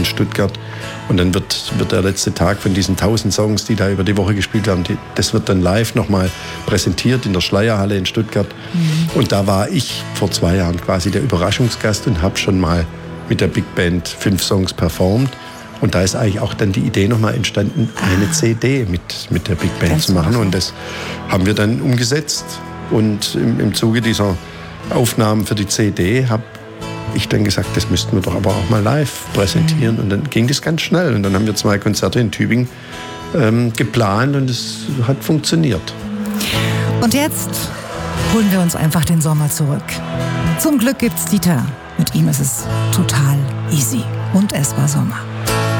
Stuttgart. Und dann wird der letzte Tag von diesen 1000 Songs, die da über die Woche gespielt werden, das wird dann live nochmal präsentiert in der Schleierhalle in Stuttgart. Und da war ich vor 2 Jahren quasi der Überraschungsgast und habe schon mal mit der Big Band 5 Songs performt. Und da ist eigentlich auch dann die Idee nochmal entstanden, eine CD mit der Big Band zu machen. Und das haben wir dann umgesetzt. Und im Zuge dieser Aufnahmen für die CD habe ich dann gesagt, das müssten wir doch aber auch mal live präsentieren. Und dann ging das ganz schnell. Und dann haben wir 2 Konzerte in Tübingen geplant und es hat funktioniert. Und jetzt holen wir uns einfach den Sommer zurück. Zum Glück gibt's Dieter. Mit ihm ist es total easy. Und es war Sommer.